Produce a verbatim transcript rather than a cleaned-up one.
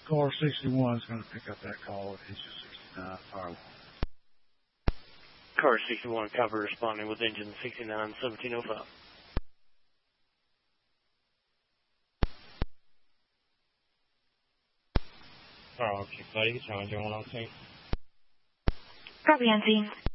Car sixty-one is going to pick up that call at engine sixty-nine, fire one. Car sixty-one, copy, responding with engine sixty-nine, seventeen oh five. Car, okay, buddy, it's on one oh two. Copy, Unseen.